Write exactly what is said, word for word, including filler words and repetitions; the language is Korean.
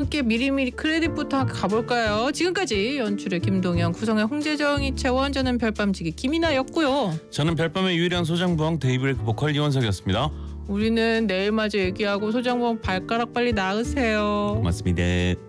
함께 미리미리 크레딧부터 가볼까요? 지금까지 연출의 김동현, 구성의 홍재정, 이채원, 저는 별밤지기 김이나였고요. 저는 별밤의 유일한 소장부왕 데이브레이크 보컬 이원석이었습니다. 우리는 내일 마저 얘기하고 소장부왕 발가락 빨리 나으세요. 고맙습니다.